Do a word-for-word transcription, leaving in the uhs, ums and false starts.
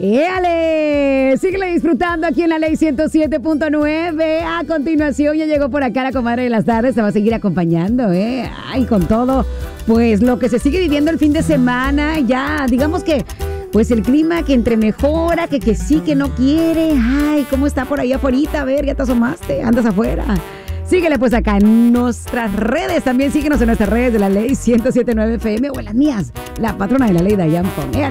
¡Éale! Síguele disfrutando aquí en la Ley ciento siete punto nueve. A continuación ya llegó por acá la comadre de las tardes. Te va a seguir acompañando, ¿eh? Ay, con todo, pues lo que se sigue viviendo el fin de semana. Ya, digamos que, pues el clima que entre mejora, que que sí, que no quiere. Ay, ¿cómo está por ahí afuera? A ver, ya te asomaste, andas afuera. Síguele pues acá en nuestras redes. También síguenos en nuestras redes de la Ley ciento siete punto nueve F M o en las mías, la patrona de la ley, Dayan Ponel.